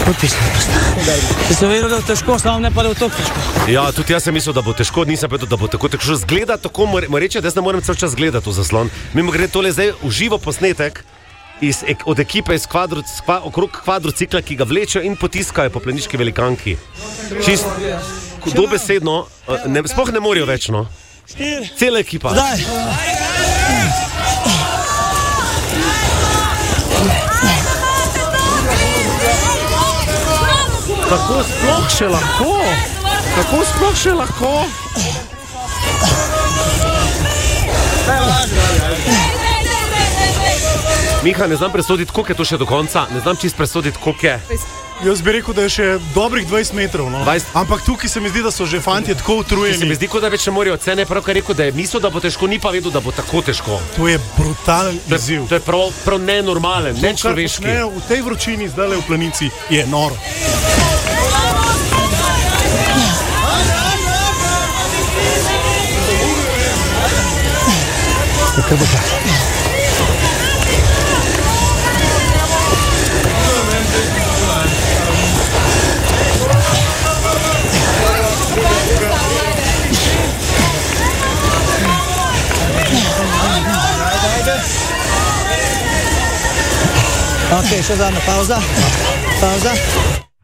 Odvisno. Če sem vedel, da je težko, samo ne pa da je to težko. Ja, tudi jaz sem mislil, da bo težko, nisem vedel, da bo tako težko. Zgleda tako, reče, da jaz ne morem cel čas gledati v zaslon. Mimo gre tole zdaj v živo posnetek od ekipe okrog kvadrocikla, ki ga vlečejo in potiskajo po planiški velikanki. Čist dobesedno, sploh ne morejo več, no. Cela ekipa. Zdaj. Kako sploh še lahko? Kako sploh še lahko? Miha, ne znam presoditi, koliko je to še do konca. Ne znam čist presoditi, koliko je. Jaz bi rekel, da je še dobrih 20 metrov. No. 20. Ampak tukaj se mi zdi, da so že fantje tako utrujeni. Se mi zdi, kot da več ne morajo cene. Pravkar rekel, da je mislil, da bo težko, ni pa vedel, da bo tako težko. To je brutalen izziv. To je prav nenormalen, nečloveški. V tej vročini zdaj v planici je noro. Kaj bo čas? Ok, še zadnja pauza.